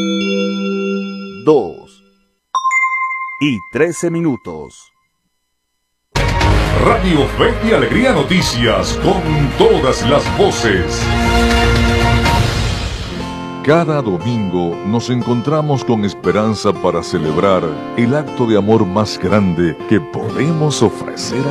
2:13. Radio Fe y Alegría Noticias, con todas las voces. Cada domingo nos encontramos con esperanza para celebrar el acto de amor más grande que podemos ofrecer